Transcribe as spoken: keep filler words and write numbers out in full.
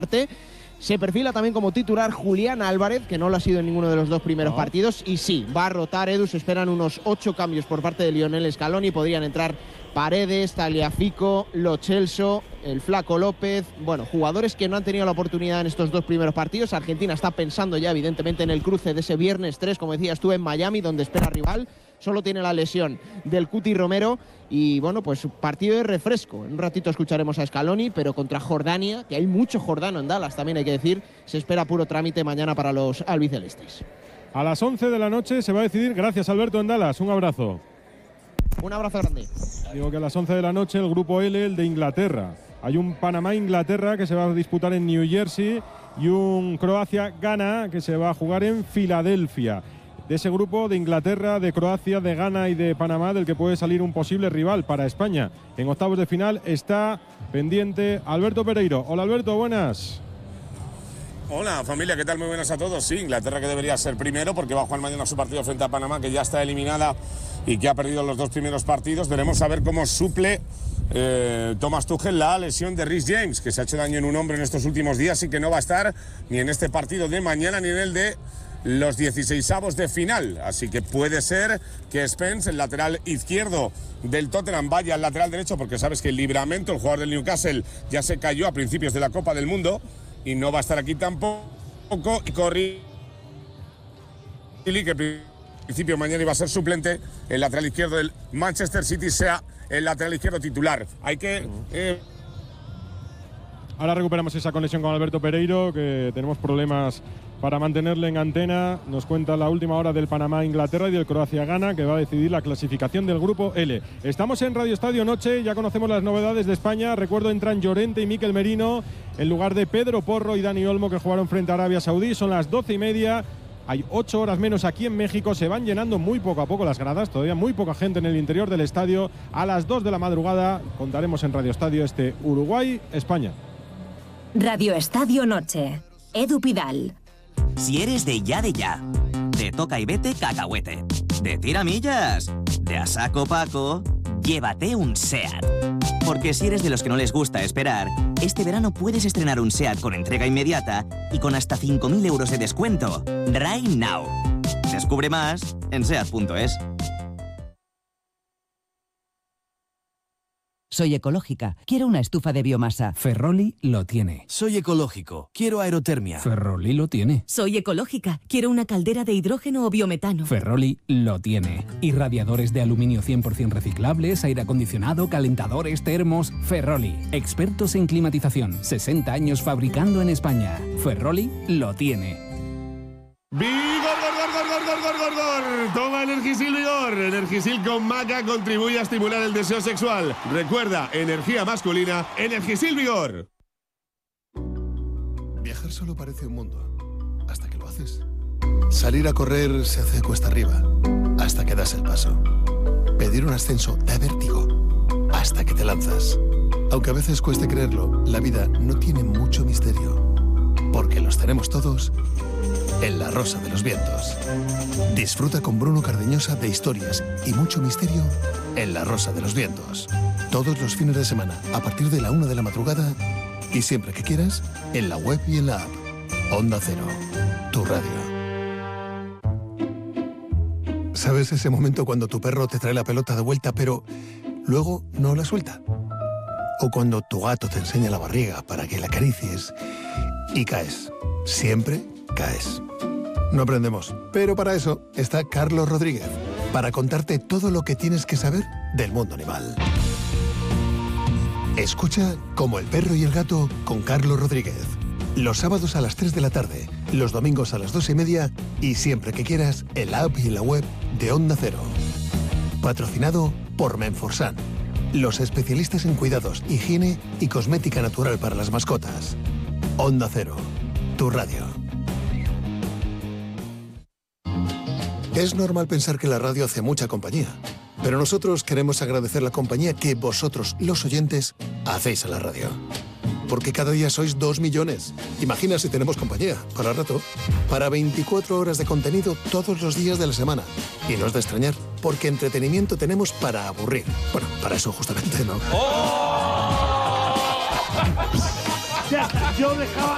Se perfila también como titular Julián Álvarez, que no lo ha sido en ninguno de los dos primeros no. partidos. Y sí, va a rotar Edu. Se esperan unos ocho cambios por parte de Lionel Scaloni. Podrían entrar Paredes, Tagliafico, Lo Celso, el Flaco López. Bueno, jugadores que no han tenido la oportunidad en estos dos primeros partidos. Argentina está pensando ya, evidentemente, en el cruce de ese viernes tres, como decías tú, en Miami, donde espera rival. Solo tiene la lesión del Cuti Romero. Y bueno, pues partido de refresco. En un ratito escucharemos a Scaloni, pero contra Jordania, que hay mucho jordano en Dallas, también hay que decir, se espera puro trámite mañana para los albicelestes. A las once de la noche se va a decidir. Gracias, Alberto, en Dallas. Un abrazo. Un abrazo grande. Digo que a las once de la noche el grupo L, el de Inglaterra. Hay un Panamá-Inglaterra que se va a disputar en New Jersey y un Croacia-Ghana que se va a jugar en Filadelfia. De ese grupo de Inglaterra, de Croacia, de Ghana y de Panamá, del que puede salir un posible rival para España. En octavos de final está pendiente Alberto Pereiro. Hola, Alberto, buenas. Hola, familia, ¿qué tal? Muy buenas a todos. Sí, Inglaterra, que debería ser primero porque va a jugar mañana su partido frente a Panamá, que ya está eliminada y que ha perdido los dos primeros partidos. Veremos a ver cómo suple eh, Thomas Tuchel la lesión de Reece James, que se ha hecho daño en un hombro en estos últimos días y que no va a estar ni en este partido de mañana ni en el de los dieciseisavos de final. Así que puede ser que Spence, el lateral izquierdo del Tottenham, vaya al lateral derecho, porque sabes que el Livramento, el jugador del Newcastle, ya se cayó a principios de la Copa del Mundo y no va a estar aquí tampoco. Y Corri, que en principio mañana iba a ser suplente, el lateral izquierdo del Manchester City sea el lateral izquierdo titular. Hay que... Eh... Ahora recuperamos esa conexión con Alberto Pereiro, que tenemos problemas para mantenerle en antena. Nos cuenta la última hora del Panamá-Inglaterra y del Croacia-Ghana, que va a decidir la clasificación del grupo L. Estamos en Radio Estadio Noche, ya conocemos las novedades de España. Recuerdo, entran Llorente y Mikel Merino en lugar de Pedro Porro y Dani Olmo, que jugaron frente a Arabia Saudí. Son las doce y media. Hay ocho horas menos aquí en México. Se van llenando muy poco a poco las gradas. Todavía muy poca gente en el interior del estadio. A las dos de la madrugada contaremos en Radio Estadio este Uruguay-España. Radio Estadio Noche. Edu Pidal. Si eres de ya de ya, de toca y vete cacahuete, de tiramillas, de a saco paco, llévate un SEAT. Porque si eres de los que no les gusta esperar, este verano puedes estrenar un SEAT con entrega inmediata y con hasta cinco mil euros de descuento. Right now. Descubre más en seat punto es. Soy ecológica. Quiero una estufa de biomasa. Ferroli lo tiene. Soy ecológico. Quiero aerotermia. Ferroli lo tiene. Soy ecológica. Quiero una caldera de hidrógeno o biometano. Ferroli lo tiene. Irradiadores de aluminio cien por ciento reciclables, aire acondicionado, calentadores, termos. Ferroli. Expertos en climatización. sesenta años fabricando en España. Ferroli lo tiene. ¡Vigor, gor, gor, gor, gor, gor, gor! Toma Energisil Vigor. Energisil con maca contribuye a estimular el deseo sexual. Recuerda, energía masculina, Energisil Vigor. Viajar solo parece un mundo, hasta que lo haces. Salir a correr se hace cuesta arriba, hasta que das el paso. Pedir un ascenso da vértigo, hasta que te lanzas. Aunque a veces cueste creerlo, la vida no tiene mucho misterio, porque los tenemos todos en La Rosa de los Vientos. Disfruta con Bruno Cardeñosa de historias y mucho misterio en La Rosa de los Vientos. Todos los fines de semana, a partir de la una de la madrugada y siempre que quieras, en la web y en la app. Onda Cero, tu radio. ¿Sabes ese momento cuando tu perro te trae la pelota de vuelta pero luego no la suelta? O cuando tu gato te enseña la barriga para que la acaricies y caes. Siempre caes. No aprendemos, pero para eso está Carlos Rodríguez, para contarte todo lo que tienes que saber del mundo animal. Escucha Como el perro y el gato con Carlos Rodríguez. Los sábados a las tres de la tarde, los domingos a las dos y media y siempre que quieras en la app y en la web de Onda Cero. Patrocinado por Menforsan, los especialistas en cuidados, higiene y cosmética natural para las mascotas. Onda Cero, tu radio. Es normal pensar que la radio hace mucha compañía, pero nosotros queremos agradecer la compañía que vosotros, los oyentes, hacéis a la radio. Porque cada día sois dos millones. Imagina si tenemos compañía, para rato, para veinticuatro horas de contenido todos los días de la semana. Y no es de extrañar, porque entretenimiento tenemos para aburrir. Bueno, para eso justamente, ¿no? ¡Oh! Ya, yo dejaba